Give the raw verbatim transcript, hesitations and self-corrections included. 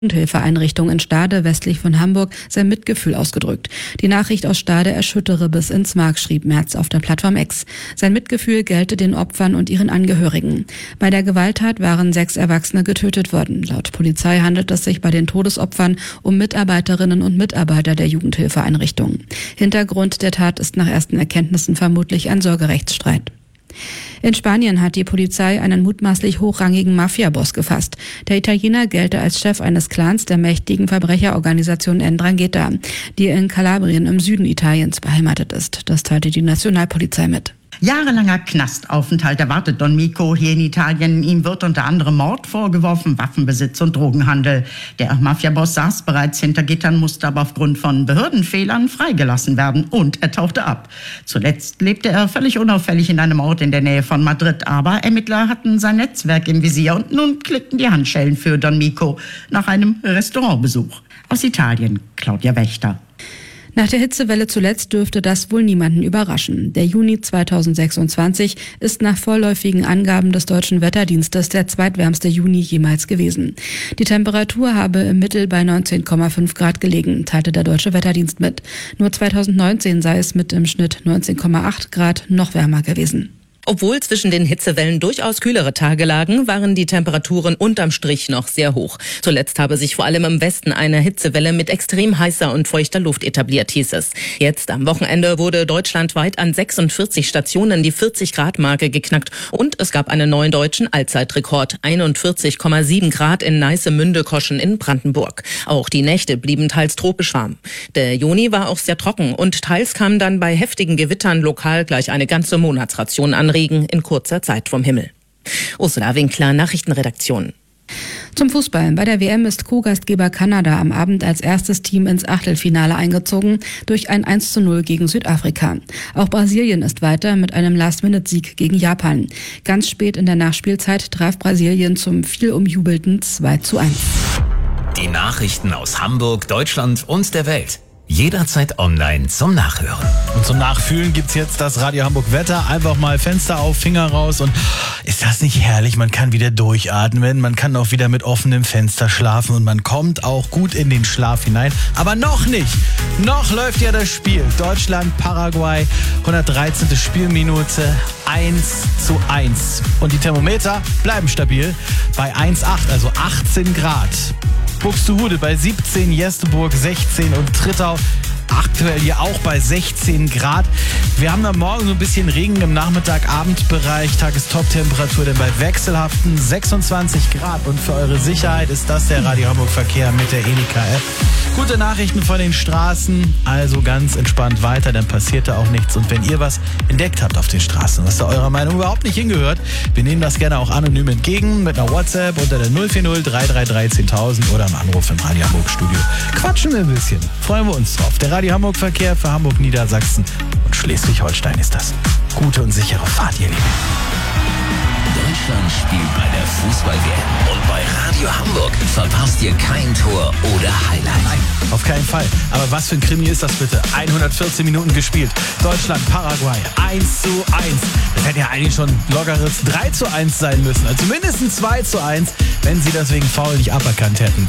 Jugendhilfeeinrichtung in Stade westlich von Hamburg sein Mitgefühl ausgedrückt. Die Nachricht aus Stade erschüttere bis ins Mark, schrieb Merz auf der Plattform X. Sein Mitgefühl gelte den Opfern und ihren Angehörigen. Bei der Gewalttat waren sechs Erwachsene getötet worden. Laut Polizei handelt es sich bei den Todesopfern um Mitarbeiterinnen und Mitarbeiter der Jugendhilfeeinrichtung. Hintergrund der Tat ist nach ersten Erkenntnissen vermutlich ein Sorgerechtsstreit. In Spanien hat die Polizei einen mutmaßlich hochrangigen Mafia-Boss gefasst. Der Italiener gelte als Chef eines Clans der mächtigen Verbrecherorganisation Ndrangheta, die in Kalabrien im Süden Italiens beheimatet ist. Das teilte die Nationalpolizei mit. Jahrelanger Knastaufenthalt erwartet Don Mico hier in Italien. Ihm wird unter anderem Mord vorgeworfen, Waffenbesitz und Drogenhandel. Der Mafiaboss saß bereits hinter Gittern, musste aber aufgrund von Behördenfehlern freigelassen werden und er tauchte ab. Zuletzt lebte er völlig unauffällig in einem Ort in der Nähe von Madrid. Aber Ermittler hatten sein Netzwerk im Visier und nun klickten die Handschellen für Don Mico nach einem Restaurantbesuch. Aus Italien, Claudia Wächter. Nach der Hitzewelle zuletzt dürfte das wohl niemanden überraschen. Der Juni zweitausendsechsundzwanzig ist nach vorläufigen Angaben des Deutschen Wetterdienstes der zweitwärmste Juni jemals gewesen. Die Temperatur habe im Mittel bei neunzehn Komma fünf Grad gelegen, teilte der Deutsche Wetterdienst mit. Nur zweitausendneunzehn sei es mit im Schnitt neunzehn Komma acht Grad noch wärmer gewesen. Obwohl zwischen den Hitzewellen durchaus kühlere Tage lagen, waren die Temperaturen unterm Strich noch sehr hoch. Zuletzt habe sich vor allem im Westen eine Hitzewelle mit extrem heißer und feuchter Luft etabliert, hieß es. Jetzt am Wochenende wurde deutschlandweit an sechsundvierzig Stationen die vierzig-Grad-Marke geknackt und es gab einen neuen deutschen Allzeitrekord, einundvierzig Komma sieben Grad in Neiße-Münde-Koschen in Brandenburg. Auch die Nächte blieben teils tropisch warm. Der Juni war auch sehr trocken und teils kam dann bei heftigen Gewittern lokal gleich eine ganze Monatsration an Regen in kurzer Zeit vom Himmel. Ursula Winkler, Nachrichtenredaktion. Zum Fußball. Bei der W M ist Co-Gastgeber Kanada am Abend als erstes Team ins Achtelfinale eingezogen durch ein eins zu null gegen Südafrika. Auch Brasilien ist weiter mit einem Last-Minute-Sieg gegen Japan. Ganz spät in der Nachspielzeit traf Brasilien zum viel umjubelten zwei zu eins. Die Nachrichten aus Hamburg, Deutschland und der Welt. Jederzeit online zum Nachhören. Und zum Nachfühlen gibt's jetzt das Radio Hamburg Wetter. Einfach mal Fenster auf, Finger raus und ist das nicht herrlich? Man kann wieder durchatmen, man kann auch wieder mit offenem Fenster schlafen und man kommt auch gut in den Schlaf hinein. Aber noch nicht. Noch läuft ja das Spiel. Deutschland, Paraguay, hundertdreizehnte Spielminute, eins zu eins. Und die Thermometer bleiben stabil bei eins Komma acht, also achtzehn Grad. Buxtehude bei siebzehn, Jesteburg sechzehn und Trittau aktuell hier auch bei sechzehn Grad. Wir haben am Morgen so ein bisschen Regen im Nachmittag-Abendbereich. Tagestop-Temperatur denn bei wechselhaften sechsundzwanzig Grad. Und für eure Sicherheit ist das der Radio Hamburg Verkehr mit der Edeka-App. Gute Nachrichten von den Straßen, also ganz entspannt weiter, dann passiert da auch nichts. Und wenn ihr was entdeckt habt auf den Straßen, was da eurer Meinung überhaupt nicht hingehört, wir nehmen das gerne auch anonym entgegen mit einer WhatsApp unter der null vier null drei drei drei zehntausend oder im Anruf im Radio Hamburg Studio. Quatschen wir ein bisschen, freuen wir uns drauf. Der Radio Hamburg Verkehr für Hamburg, Niedersachsen und Schleswig-Holstein ist das. Gute und sichere Fahrt, ihr Lieben. Deutschland spielt bei der Fußball-W M und bei Radio Hamburg verpasst ihr kein Tor oder Highlight. Nein, auf keinen Fall. Aber was für ein Krimi ist das bitte? hundertvierzehn Minuten gespielt. Deutschland, Paraguay, eins zu eins. Das hätte ja eigentlich schon lockeres drei zu eins sein müssen. Also mindestens zwei zu eins, wenn sie das wegen Foul nicht aberkannt hätten.